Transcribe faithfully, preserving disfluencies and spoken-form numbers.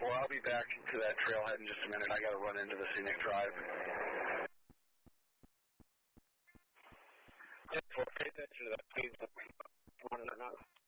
four, I'll be back to that trailhead in just a minute. I got to run into the scenic drive. ten four, pay attention to that, please. One and a half.